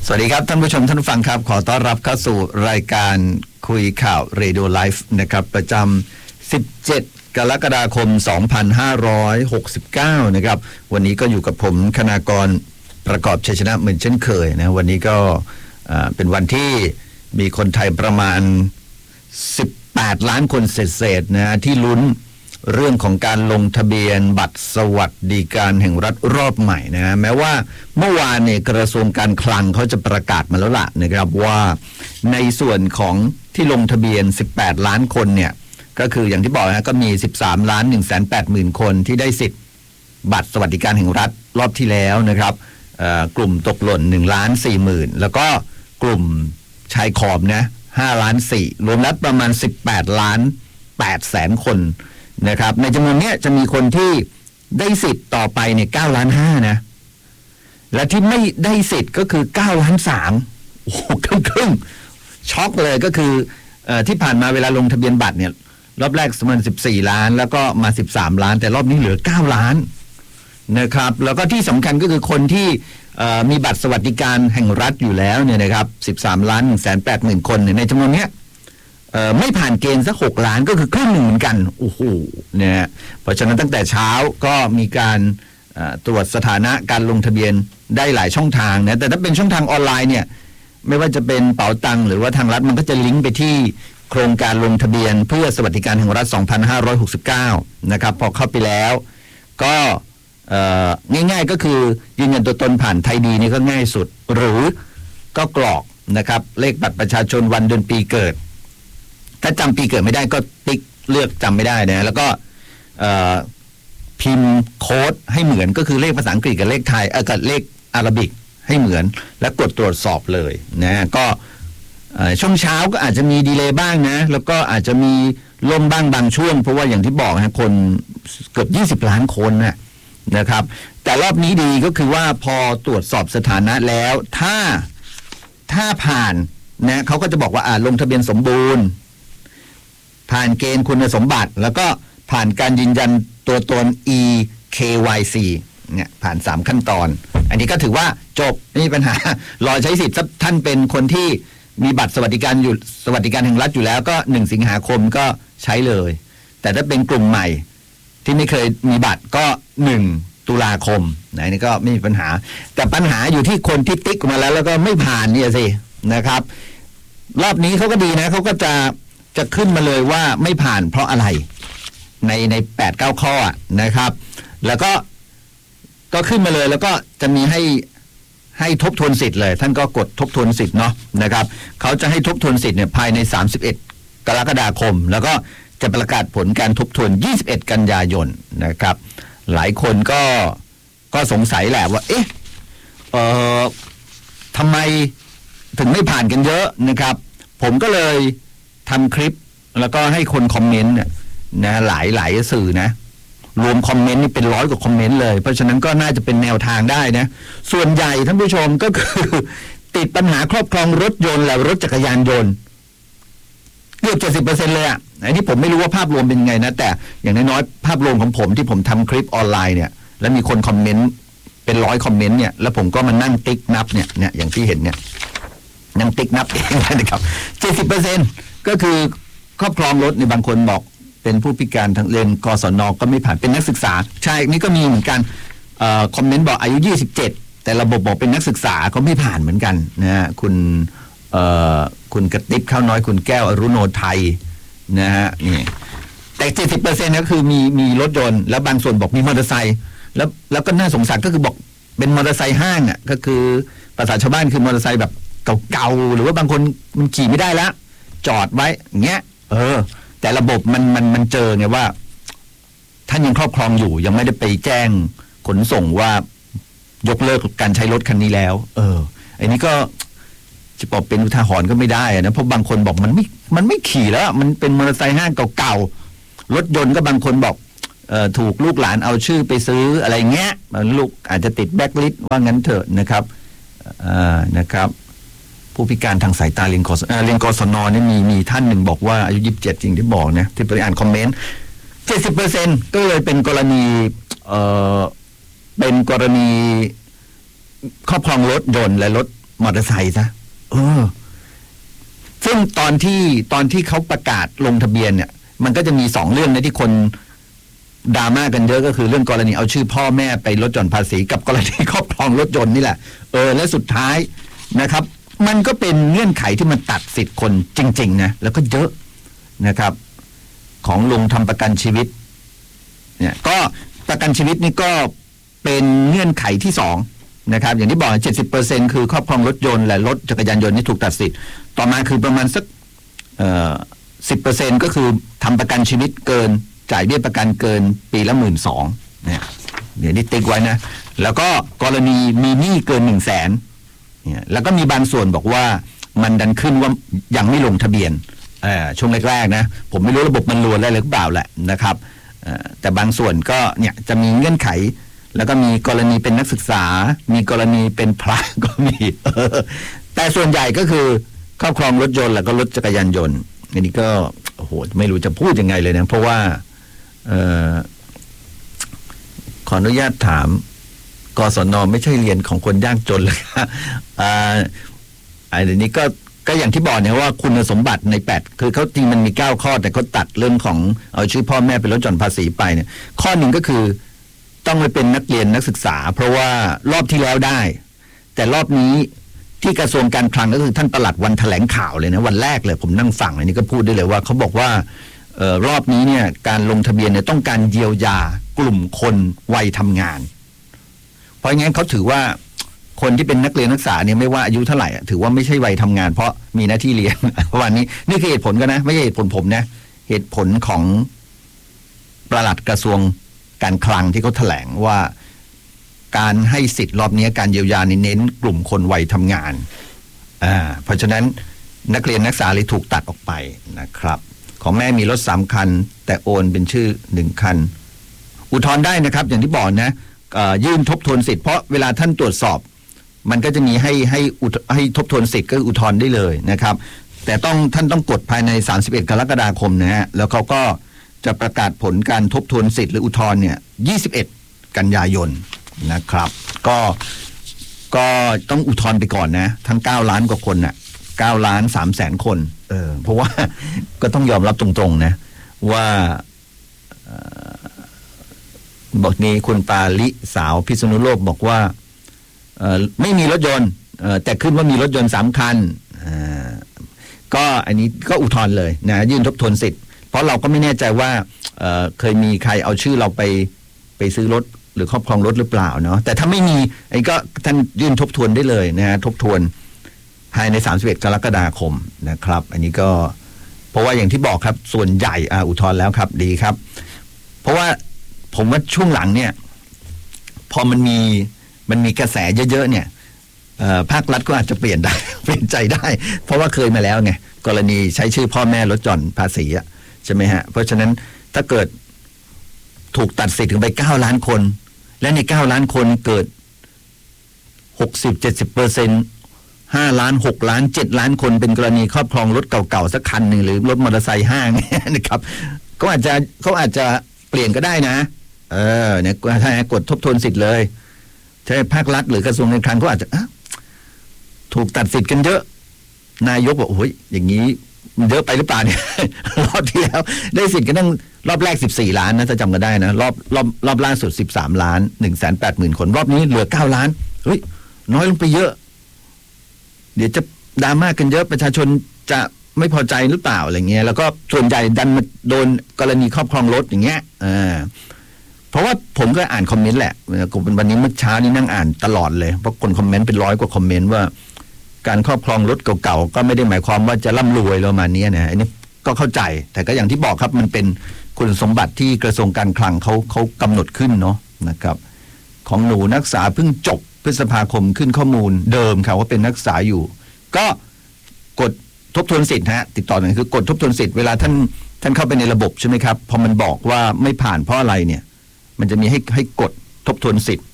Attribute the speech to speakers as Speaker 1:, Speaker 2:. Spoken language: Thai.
Speaker 1: สวัสดีครับท่านผู้ชมท่านผู้ฟังครับขอต้อนรับเข้าสู่รายการคุยข่าวเรดิโอไลฟ์นะครับประจำ17 กรกฎาคม 2569นะครับวันนี้ก็อยู่กับผมคณากรประกอบชัยชนะเหมือนเช่นเคยนะวันนี้ก็เป็นวันที่มีคนไทยประมาณ18 ล้านคนเศษๆนะที่ลุ้นเรื่องของการลงทะเบียนบัตรสวัสดิการแห่งรัฐรอบใหม่นะแม้ว่าเมื่อวานเนี่ยกระทรวงการคลังเขาจะประกาศมาแล้วล่ะนะครับว่าในส่วนของที่ลงทะเบียน18 ล้านคนเนี่ยก็คืออย่างที่บอกนะก็มี13ล้าน180,000 คนที่ได้สิทธิ์บัตรสวัสดิการแห่งรัฐรอบที่แล้วนะครับกลุ่มตกหล่น1,40,000แล้วก็กลุ่มชายขอบนะ5,400,000รวมแล้วประมาณ18,800,000 คนนะครับในจำนวนนี้จะมีคนที่ได้สิทธิ์ต่อไปเนี่ย9,500,000นะและที่ไม่ได้สิทธิ์ก็คือ9,300,000โอ้โหครึ่งช็อกเลยก็คือที่ผ่านมาเวลาลงทะเบียนบัตรเนี่ยรอบแรกประมาณ14 ล้านแล้วก็มา13 ล้านแต่รอบนี้เหลือ9 ล้านนะครับแล้วก็ที่สำคัญก็คือคนที่มีบัตรสวัสดิการแห่งรัฐอยู่แล้วเนี่ยนะครับ13,180,000 คนเนี่ยในจำนวนนี้ไม่ผ่านเกณฑ์สัก6 ล้านก็คือครึ่งหนึ่งเหมือนกันโอ้โหเนี่ยเพราะฉะนั้นตั้งแต่เช้าก็มีการตรวจสถานะการลงทะเบียนได้หลายช่องทางนะแต่ถ้าเป็นช่องทางออนไลน์เนี่ยไม่ว่าจะเป็นเป๋าตังค์หรือว่าทางรัฐมันก็จะลิงก์ไปที่โครงการลงทะเบียนเพื่อสวัสดิการแห่งรัฐ2569นะครับพอเข้าไปแล้วก็ง่ายๆก็คือยืนยันตัวตนผ่านไทยดีนี่ก็ง่ายสุดหรือก็กรอกนะครับเลขบัตรประชาชนวันเดือนปีเกิดถ้าจำปีเกิดไม่ได้ก็ติ๊กเลือกจำไม่ได้นะแล้วก็พิมพ์โค้ดให้เหมือนก็คือเลขภาษาอังกฤษกับเลขไทยกับเลขอาราบิกให้เหมือนและกดตรวจสอบเลยนะก็ช่วงเช้าก็อาจจะมีดีเลย์บ้างนะแล้วก็อาจจะมีล่มบ้างบางช่วงเพราะว่าอย่างที่บอกนะคนเกือบ20 ล้านคนนะครับแต่รอบนี้ดีก็คือว่าพอตรวจสอบสถานะแล้วถ้าผ่านนะเขาก็จะบอกว่าลงทะเบียนสมบูรณ์ผ่านเกณฑ์คุณสมบัติแล้วก็ผ่านการยืนยันตัวตน EKYC เนี่ยผ่าน3ขั้นตอนอันนี้ก็ถือว่าจบไม่มีปัญหารอใช้สิทธิ์ท่านเป็นคนที่มีบัตรสวัสดิการแห่งรัฐอยู่แล้วก็1 สิงหาคมก็ใช้เลยแต่ถ้าเป็นกลุ่มใหม่ที่ไม่เคยมีบัตรก็1 ตุลาคมนะนี่ก็ไม่มีปัญหาแต่ปัญหาอยู่ที่คนที่ติ๊กมาแล้วก็ไม่ผ่านเนี่ยสินะครับรอบนี้เขาก็ดีนะเขาก็จะขึ้นมาเลยว่าไม่ผ่านเพราะอะไรใน8-9 ข้อนะครับแล้วก็ขึ้นมาเลยแล้วก็จะมีให้ทบทวนสิทธิ์เลยท่านก็กดทบทวนสิทธิ์เนาะนะครับเขาจะให้ทบทวนสิทธิ์เนี่ยภายใน31 กรกฎาคมแล้วก็จะประกาศผลการทบทวน21 กันยายนนะครับหลายคนก็สงสัยแหละว่าทำไมถึงไม่ผ่านกันเยอะนะครับผมก็เลยทำคลิปแล้วก็ให้คนคอมเมนต์นะหลายสื่อนะรวมคอมเมนต์นี่เป็น100 กว่าคอมเมนต์เลยเพราะฉะนั้นก็น่าจะเป็นแนวทางได้นะส่วนใหญ่ท่านผู้ชมก็คือติดปัญหาครอบครองรถยนต์และรถจักรยานยนต์เกือบ 70% เลยอันนี้ผมไม่รู้ว่าภาพรวมเป็นยังไงนะแต่อย่างน้อยๆภาพรวมของผมที่ผมทำคลิปออนไลน์เนี่ยแล้วมีคนคอมเมนต์เป็น100 คอมเมนต์เนี่ยแล้วผมก็มานั่งติ๊กนับเนี่ยอย่างที่เห็นเนี่ยนั่งติ๊กนับเองนะครับ 70% ก็คือครอบครองรถในบางคนบอกเป็นผู้พิการทางเลนกศน.ก็ไม่ผ่านเป็นนักศึกษาใช่นี่ก็มีเหมือนกันคอมเมนต์บอกอายุ27แต่ระบบบอกเป็นนักศึกษาก็ไม่ผ่านเหมือนกันนะคุณกระติบข้าวน้อยคุณแก้วอรุโนไทยนะฮะนี่แต่ 70% ก็คือมีรถยนต์แล้วบางส่วนบอกมีมอเตอร์ไซค์แล้วก็น่าสงสารก็คือบอกเป็นมอเตอร์ไซค์ห้างก็คือภาษาชาวบ้านคือมอเตอร์ไซค์แบบเก่าๆหรือว่าบางคนมันขี่ไม่ได้แล้วจอดไว้อย่างเงี้ยแต่ระบบมันเจอไงว่าท่านยังครอบครองอยู่ยังไม่ได้ไปแจ้งขนส่งว่ายกเลิกการใช้รถคันนี้แล้วอันนี้ก็จะบอกเป็นอุทาหรณ์ก็ไม่ได้นะเพราะบางคนบอกมันไม่ขี่แล้วมันเป็นมอเตอร์ไซค์ห้างเก่าๆรถยนต์ก็บางคนบอกถูกลูกหลานเอาชื่อไปซื้ออะไรเงี้ยลูกอาจจะติดแบล็คลิสต์ว่างั้นเถอะนะครับนะครับผู้พิการทางสายตาเรียนกศน.นี่มีท่านหนึ่งบอกว่าอายุ27จริงที่บอกนะที่ไปอ่านคอมเมนต์ 70% ก็เลยเป็นกรณีครอบครองรถยนต์และรถมอเตอร์ไซค์ซะซึ่งตอนที่เขาประกาศลงทะเบียนเนี่ยมันก็จะมี2เรื่องนะที่คนดราม่ากันเยอะก็คือเรื่องกรณีเอาชื่อพ่อแม่ไปลดหย่อนภาษีกับกรณีครอบครองรถยนต์นี่แหละและสุดท้ายนะครับมันก็เป็นเงื่อนไขที่มันตัดสิทธิ์คนจริงๆนะแล้วก็เยอะนะครับของลงทำประกันชีวิตเนี่ยก็ประกันชีวิตนี่ก็เป็นเงื่อนไขที่2นะครับอย่างที่บอก 70% คือครอบครองรถยนต์และรถจักรยานยนต์นี่ถูกตัดสิทธิ์ต่อมาคือประมาณสัก10% ก็คือทำประกันชีวิตเกินจ่ายเบี้ยประกันเกินปีละ 12,000 เนี่ยเดี๋ยวนี้ติ๊กไว้นะแล้วก็กรณีมีหนี้เกิน 100,000 เนี่ยแล้วก็มีบางส่วนบอกว่ามันดันขึ้นว่ายังไม่ลงทะเบียนช่วงแรกๆนะผมไม่รู้ระบบมันรวนได้หรือเปล่าแหละนะครับแต่บางส่วนก็เนี่ยจะมีเงื่อนไขแล้วก็มีกรณีเป็นนักศึกษามีกรณีเป็นพระก็มีแต่ส่วนใหญ่ก็คือครอบครองรถยนต์แล้วก็รถจักรยานยนต์อันนี้ก็โอ้โหไม่รู้จะพูดยังไงเลยนะเพราะว่าขออนุญาตถามกศน.ไม่ใช่เรียนของคนยากจนเลยครับอันนี้ก็อย่างที่บอกเนี่ยว่าคุณสมบัติใน8คือเขาจริงมันมี9ข้อแต่เขาตัดเรื่องของเอาชื่อพ่อแม่เป็นลดหย่อนภาษีไปเนี่ยข้อหนึ่งก็คือต้องไปเป็นนักเรียนนักศึกษาเพราะว่ารอบที่แล้วได้แต่รอบนี้ที่กระทรวงการคลังก็คือท่านปลัดวันแถลงข่าวเลยนะวันแรกเลยผมนั่งฟังอันนี้ก็พูดได้เลยว่าเขาบอกว่ารอบนี้เนี่ยการลงทะเบียนเนี่ยต้องการเยียวยากลุ่มคนวัยทำงานเพราะงั้นเขาถือว่าคนที่เป็นนักเรียนนักศึกษาเนี่ยไม่ว่าอายุเท่าไหร่ถือว่าไม่ใช่วัยทำงานเพราะมีหน้าที่เรียน วันนี้นี่คือเหตุผลก็นะไม่ใช่เหตุผลผมนะเหตุผลของปลัดกระทรวงการคลังที่เขาแถลงว่าการให้สิทธิ์รอบนี้การเยียวยาเน้นกลุ่มคนวัยทำงานเพราะฉะนั้นนักเรียนนักศึกษาเลยถูกตัดออกไปนะครับของแม่มีรถ3 คันแต่โอนเป็นชื่อ1 คันอุทธรณ์ได้นะครับอย่างที่บอกนะยื่นทบทวนสิทธิ์เพราะเวลาท่านตรวจสอบมันก็จะมีให้ทบทวนสิทธิ์ก็อุทธรณ์ได้เลยนะครับแต่ท่านต้องกดภายใน31 กรกฎาคมนะฮะแล้วเขาก็จะประกาศผลการทบทวนสิทธิ์หรืออุทธรณ์เนี่ย21 กันยายนนะครับก็ต้องอุทธรณ์ไปก่อนนะทั้ง9 ล้านกว่าคนน่ะ9 ล้าน 3 แสนคนเพราะว่าก็ต้องยอมรับตรงๆนะว่าบอกนี้คุณปาลิสาวพิษณุโลกบอกว่าไม่มีรถยนต์แต่ขึ้นว่ามีรถยนต์3 คันก็อันนี้ก็อุทธรณ์เลยนะยื่นทบทวนสิทธิ์เพราะเราก็ไม่แน่ใจว่าเคยมีใครเอาชื่อเราไปซื้อรถหรือครอบครองรถหรือเปล่าเนาะแต่ถ้าไม่มีไอ้ก็ท่านยื่นทบทวนได้เลยนะทบทวนภายใน31 กรกฎาคมนะครับอันนี้ก็เพราะว่าอย่างที่บอกครับส่วนใหญ่อุทธรณ์แล้วครับดีครับเพราะว่าผมว่าช่วงหลังเนี่ยพอมันมีกระแสเยอะๆเนี่ยภาครัฐก็อาจจะเปลี่ยนได้ เปลี่ยนใจได้เพราะว่าเคยมาแล้วไงกรณีใช้ชื่อพ่อแม่ลดหย่อนภาษีใช่ไหมฮะเพราะฉะนั้นถ้าเกิดถูกตัดสิทธิ์ถึงไป9 ล้านคนและใน9 ล้านคนเกิด 60-70% 5 ล้าน 6 ล้าน 7 ล้านคนเป็นกรณีครอบครองรถเก่าๆสักคันหนึ่งหรือรถมอเตอร์ไซค์ห้างนะครับเขาอาจจะเปลี่ยนก็ได้นะเนี่ยถ้ากดทบทวนสิทธิ์เลยใช่ภาครัฐหรือกระทรวงการคลังก็อาจจะถูกตัดสิทธิ์กันเยอะนายกบอกโอ้ยอย่างนี้เยอะไปหรือเปล่าเนี่ย รอบที่แล้วได้สิทธิ์กันตั้งรอบแรก14 ล้านนะถ้าจำกันได้นะรอบล่าสุด13 ล้าน 180,000 คนรอบนี้เหลือ9 ล้านเฮ้ยน้อยลงไปเยอะเดี๋ยวจะดราม่ากันเยอะประชาชนจะไม่พอใจหรือเปล่าอะไรเงี้ยแล้วก็ส่วนใหญ่ดันมาโดนกรณีครอบครองรถอย่างเงี้ยเพราะว่าผมก็อ่านคอมเมนต์แหละวันนี้เมื่อเช้านี้นั่งอ่านตลอดเลยเพราะคนคอมเมนต์เป็น100 กว่าคอมเมนต์ว่าการครอบครองรถเก่าๆก็ไม่ได้หมายความว่าจะร่ำรวยประมาณนี้นะอันนี้ก็เข้าใจแต่ก็อย่างที่บอกครับมันเป็นคุณสมบัติที่กระทรวงการคลังเขากำหนดขึ้นเนาะนะครับของหนูนักศึกษาเพิ่งจบพฤษภาคมขึ้นข้อมูลเดิมค่ะว่าเป็นนักศึกษาอยู่ก็กดทบทวนสิทธิ์ฮะติดต่อหน่อยคือกดทบทวนสิทธิ์เวลาท่านเข้าไปในระบบใช่ไหมครับพอมันบอกว่าไม่ผ่านเพราะอะไรเนี่ยมันจะมีให้กดทบทวนสิทธิ์